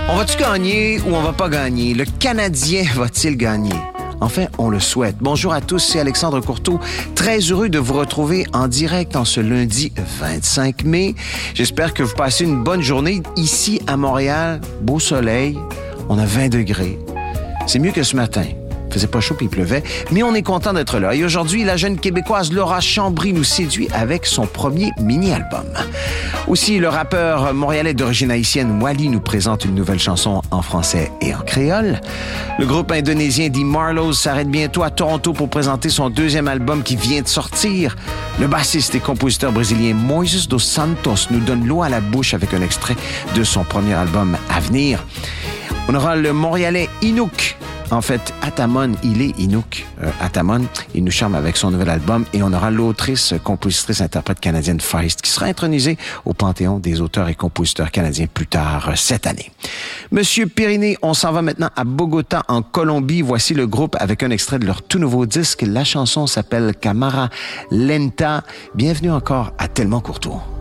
On va-tu gagner ou on va pas gagner? Le Canadien va-t-il gagner? Enfin, on le souhaite. Bonjour à tous, c'est Alexandre Courteau. Très heureux de vous retrouver en direct en ce lundi 25 mai. J'espère que vous passez une bonne journée. Ici, à Montréal, beau soleil, on a 20 degrés. C'est mieux que ce matin. Il faisait pas chaud puis il pleuvait, mais on est content d'être là. Et aujourd'hui, la jeune Québécoise Laura Chambry nous séduit avec son premier mini-album. Aussi, le rappeur montréalais d'origine haïtienne Wally nous présente une nouvelle chanson en français et en créole. Le groupe indonésien The Marlows s'arrête bientôt à Toronto pour présenter son deuxième album qui vient de sortir. Le bassiste et compositeur brésilien Moises dos Santos nous donne l'eau à la bouche avec un extrait de son premier album à venir. On aura le Montréalais Inouk. En fait, Atamon, il est Inouk. Atamon, il nous charme avec son nouvel album et on aura l'autrice, compositrice, interprète canadienne Feist qui sera intronisée au Panthéon des auteurs et compositeurs canadiens plus tard cette année. Monsieur Pyrénées, on s'en va maintenant à Bogota, en Colombie. Voici le groupe avec un extrait de leur tout nouveau disque. La chanson s'appelle Camara Lenta. Bienvenue encore à Tellement Courtois.